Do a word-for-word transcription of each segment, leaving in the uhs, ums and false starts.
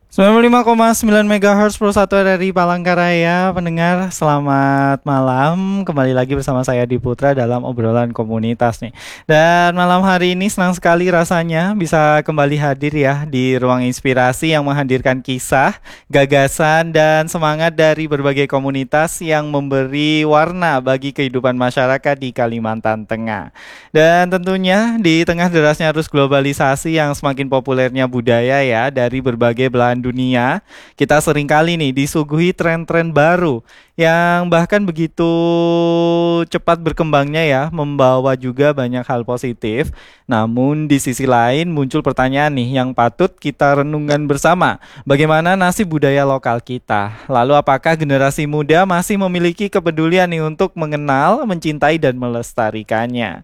sembilan puluh lima koma sembilan megahertz Pro satu R R I Palangkaraya. Pendengar, selamat malam. Kembali lagi bersama saya Di Putra dalam obrolan komunitas nih. Dan malam hari ini senang sekali rasanya bisa kembali hadir ya di ruang inspirasi yang menghadirkan kisah, gagasan, dan semangat dari berbagai komunitas yang memberi warna bagi kehidupan masyarakat di Kalimantan Tengah. Dan tentunya di tengah derasnya arus globalisasi yang semakin populernya budaya ya dari berbagai belahan dunia, kita seringkali nih disuguhi tren-tren baru yang bahkan begitu cepat berkembangnya ya, membawa juga banyak hal positif. Namun di sisi lain muncul pertanyaan nih yang patut kita renungkan bersama. Bagaimana nasib budaya lokal kita? Lalu apakah generasi muda masih memiliki kepedulian nih untuk mengenal, mencintai, dan melestarikannya?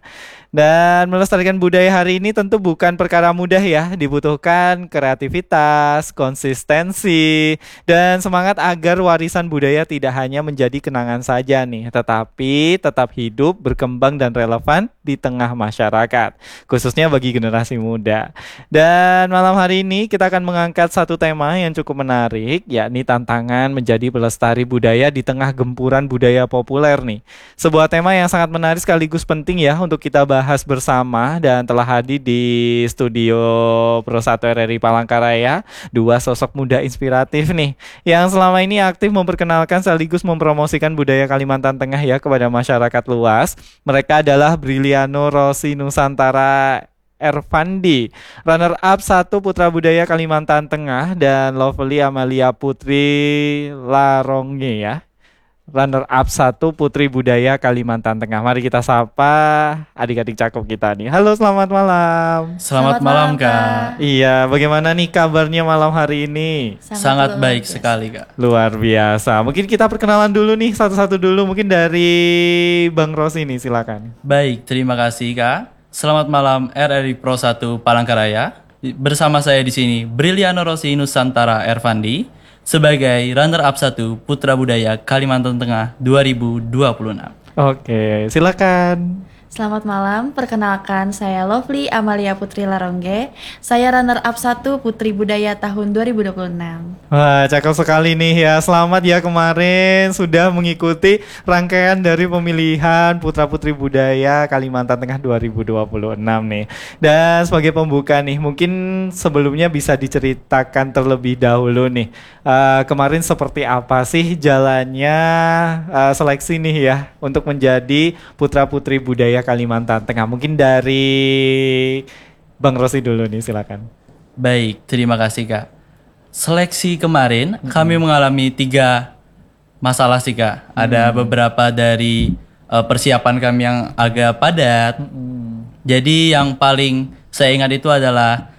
Dan melestarikan budaya hari ini tentu bukan perkara mudah ya. Dibutuhkan kreativitas, konsistensi, dan semangat agar warisan budaya tidak hanya menjadi kenangan saja nih, tetapi tetap hidup, berkembang, dan relevan di tengah masyarakat, khususnya bagi generasi muda. Dan malam hari ini kita akan mengangkat satu tema yang cukup menarik, yakni tantangan menjadi pelestari budaya di tengah gempuran budaya populer nih. Sebuah tema yang sangat menarik sekaligus penting ya untuk kita bahas bersama, dan telah hadir di studio Pro satu R R I Palangkaraya dua sosok muda inspiratif nih yang selama ini aktif memperkenalkan sekaligus mempromosikan budaya Kalimantan Tengah ya kepada masyarakat luas. Mereka adalah Briliano Rossi Nusantara Ervandi, runner up satu Putra Budaya Kalimantan Tengah, dan Lovely Amalia Putri Laronge ya, runner up satu Putri Budaya Kalimantan Tengah. Mari kita sapa adik-adik cakep kita nih. Halo, selamat malam. Selamat, Selamat malam, Kak. Iya, bagaimana nih kabarnya malam hari ini? Sangat, Sangat baik biasa. sekali, Kak. Luar biasa. Mungkin kita perkenalan dulu nih satu-satu dulu. Mungkin dari Bang Rossi nih, silakan. Baik, terima kasih, Kak. Selamat malam R R I Pro satu Palangkaraya. Bersama saya di sini Briliano Rossi Nusantara Ervandi sebagai runner up satu Putra Budaya Kalimantan Tengah dua ribu dua puluh enam. Oke, silakan. Selamat malam, perkenalkan saya Lovely Amalia Putri Laronge. Saya runner up satu Putri Budaya tahun dua ribu dua puluh enam. Wah, cakep sekali nih ya. Selamat ya, kemarin sudah mengikuti rangkaian dari pemilihan Putra Putri Budaya Kalimantan Tengah dua ribu dua puluh enam nih. Dan sebagai pembuka nih, mungkin sebelumnya bisa diceritakan terlebih dahulu nih, uh, kemarin seperti apa sih jalannya uh, seleksi nih ya untuk menjadi Putra Putri Budaya Kalimantan Tengah. Mungkin dari Bang Rossi dulu nih, silakan. Baik, terima kasih, Kak. Seleksi kemarin mm-hmm. kami mengalami tiga masalah sih, Kak. Mm-hmm. Ada beberapa dari uh, persiapan kami yang agak padat. Mm-hmm. Jadi yang paling saya ingat itu adalah